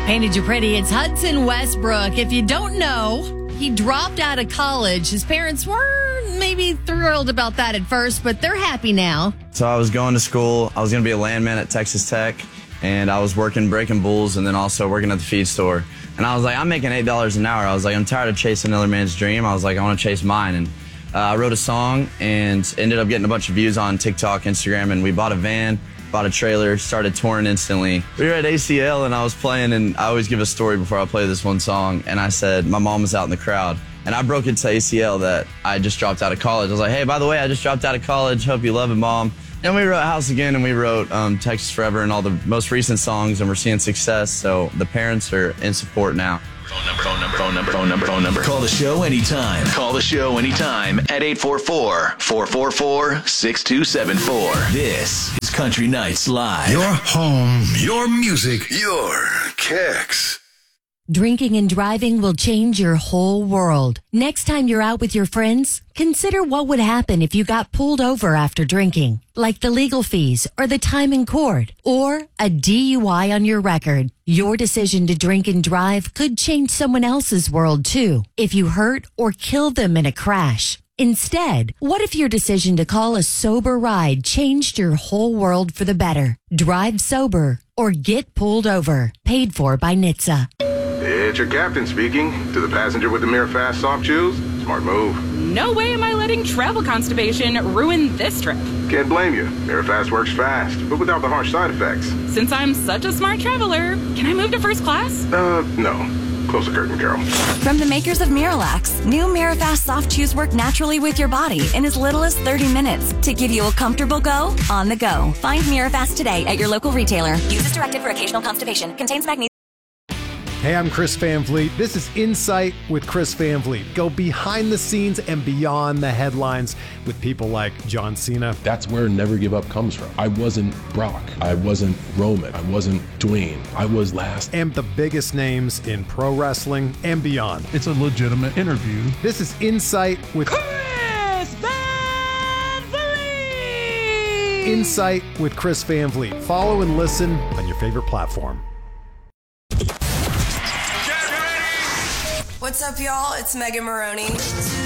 Painted You Pretty. It's Hudson Westbrook. If you don't know, he dropped out of college. His parents were maybe thrilled about that at first, but they're happy now. So I was going to school. I was going to be a landman at Texas Tech, and I was working breaking bulls and then also working at the feed store. And I was like, I'm making $8 an hour. I was like, I'm tired of chasing another man's dream. I was like, I want to chase mine. And I wrote a song and ended up getting a bunch of views on TikTok, Instagram, and we bought a van. Bought a trailer, started touring instantly. We were at ACL and I was playing, and I always give a story before I play this one song. And I said, my mom was out in the crowd. And I broke it to ACL that I just dropped out of college. I was like, hey, by the way, I just dropped out of college. Hope you love it, Mom. And we wrote House Again, and we wrote Texas Forever and all the most recent songs, and we're seeing success. So the parents are in support now. Phone number. Call the show anytime. Call the show anytime at 844-444-6274. This is Country Nights Live. Your home, your music, your kicks. Drinking and driving will change your whole world. Next time you're out with your friends, consider what would happen if you got pulled over after drinking, like the legal fees or the time in court or a DUI on your record. Your decision to drink and drive could change someone else's world too, if you hurt or kill them in a crash. Instead, what if your decision to call a sober ride changed your whole world for the better? Drive sober or get pulled over. Paid for by NHTSA. It's your captain speaking. To the passenger with the Mirror Fast soft chews, smart move. No way am I letting travel constipation ruin this trip. Can't blame you. Mirror Fast works fast, but without the harsh side effects. Since I'm such a smart traveler, can I move to first class? No. Close the curtain, Carol. From the makers of Miralax, new Mirafast soft chews work naturally with your body in as little as 30 minutes to give you a comfortable go on the go. Find Mirafast today at your local retailer. Use as directed for occasional constipation. Contains magnesium. Hey, I'm Chris Van Vliet. This is Insight with Chris Van Vliet. Go behind the scenes and beyond the headlines with people like John Cena. That's where Never Give Up comes from. I wasn't Brock. I wasn't Roman. I wasn't Dwayne. I was last. And the biggest names in pro wrestling and beyond. It's a legitimate interview. This is Insight with Chris Van Vliet. Insight with Chris Van Vliet. Follow and listen on your favorite platform. What's up, y'all? It's Megan Maroney.